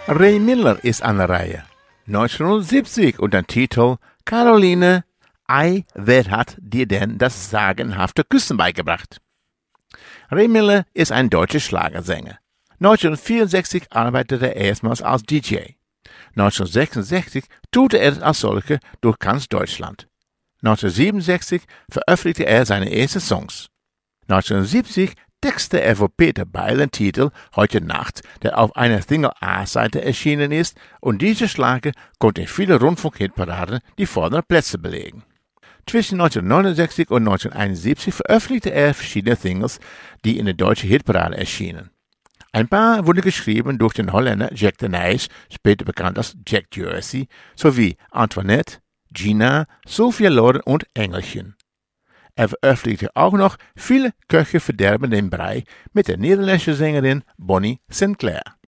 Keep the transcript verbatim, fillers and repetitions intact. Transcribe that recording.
Ray Miller ist an der Reihe. neunzehnhundertsiebzig unter dem Titel Caroline, ei, wer hat dir denn das sagenhafte Küssen beigebracht? Ray Miller ist ein deutscher Schlagersänger. neunzehnhundertvierundsechzig arbeitete er erstmals als D J. neunzehnhundertsechsundsechzig tourte er als solche durch ganz Deutschland. neunzehnhundertsiebenundsechzig veröffentlichte er seine ersten Songs. neunzehnhundertsiebzig textete er für Peter Beil den Titel Heute Nacht, der auf einer Single-A-Seite erschienen ist, und dieser Schlager konnte in viele Rundfunk-Hitparaden die vorderen Plätze belegen. Zwischen neunzehnhundertneunundsechzig und neunzehnhunderteinundsiebzig veröffentlichte er verschiedene Singles, die in der deutschen Hitparade erschienen. Ein paar wurden geschrieben durch den Holländer Jack de Nijs, später bekannt als Jack Jersey, sowie Antoinette, Gina, Sophia Loren und Engelchen. Er veröffentlichte auch noch Viele Köche verderben den Brei mit der niederländischen Sängerin Bonnie Sinclair.